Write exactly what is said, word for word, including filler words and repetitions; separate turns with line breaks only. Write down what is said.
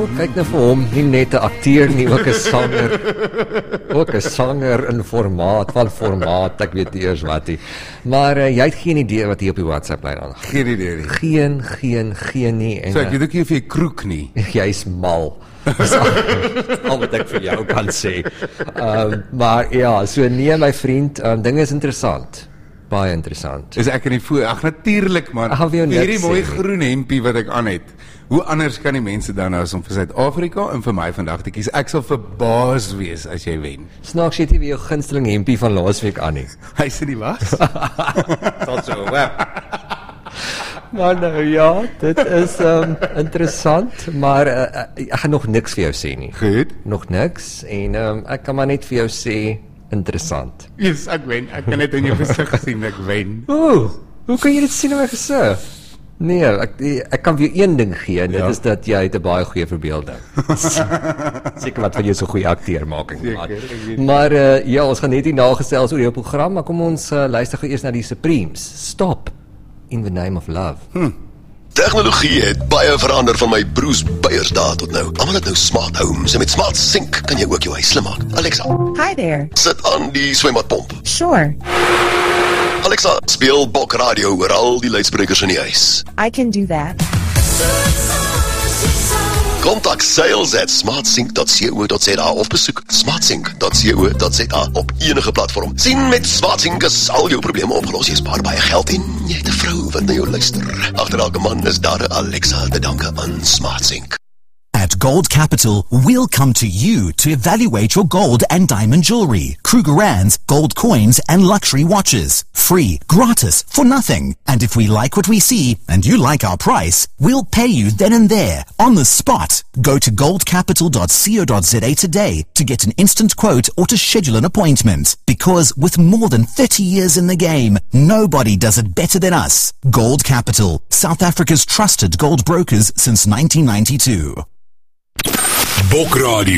wel, kyk nou vir hom, nie net 'n akteur nie, ook 'n sanger. Ook 'n sanger in formaat, van formaat, ek weet nie eers wat nie. Maar uh, jy het geen idee wat hier op die WhatsApp lyn aan.
Geen idee nie.
Geen, geen, geen nie. En,
So ek weet ook nie of jy kroek nie.
Jy's mal. Dis al, al wat ek vir jou kan sê. Um, maar ja, so nee my vriend, um, ding is interessant. Baie interessant.
Is ek in die voor? Ag natuurlik man.
Ek gaan vir jou
Hierdie
niks
mooi
sê nie.
groen hempie wat ek aan het. Hoe anders kan die mense dan nou as om vir Suid-Afrika en vir my vandag te kies? Ek sal verbaas wees as jy wen.
Snaaks jy het nie weer jou gunsteling hempie van laasweek aan nie.
Hy sê nie was.
Tot so. Well. Maar nou ja, dit is um, interessant, maar uh, ek gaan nog niks vir jou sê nie.
Goed.
Nog niks en um, ek kan maar net vir jou sê interessant.
Yes, ek wen. Ek kan net in jou gesig sien ek wen.
Ooh, hoe kan jy dit sien in my gesig? Nee, ek ek kan vir jou een ding gee en dit
Ja.
is dat jy het 'n baie goeie verbeelding. Seker wat van jou so 'n goeie akteur maak en
Seker,
wat.
ek weet.
Maar uh, ja, ons gaan net hier nagesels oor jou program, maar kom ons uh, luister gou eers na die Supremes. Stop in the name of love.
Hm.
Tegnologie het baie verander van my broers Beyers daar tot nou. Almal het nou smart homes en met smart sink kan jy ook jou huis slim maak. Alexa,
Hi there.
sit aan die swembadpomp.
Sure,
Alexa, speel Bok Radio oor al die luidsprekers in die huis.
I can do that.
Kontak sales at smartsync dot co dot za of besoek smartsync dot co dot za op enige platform. Sien met Smartsync is al jou probleme opgelos. Jy spaar baie geld en jy het 'n vrou wat na jou luister. Agter elke man is daar 'n Alexa te danke aan Smartsync.
At Gold Capital, we'll come to you to evaluate your gold and diamond jewelry, Krugerrands, gold coins, and luxury watches. Free, gratis, for nothing. And if we like what we see, and you like our price, we'll pay you then and there, on the spot. Go to gold capital dot co dot za today to get an instant quote or to schedule an appointment. Because with more than thirty years in the game, nobody does it better than us. Gold Capital, South Africa's trusted gold brokers since nineteen ninety-two.
Bok Radio.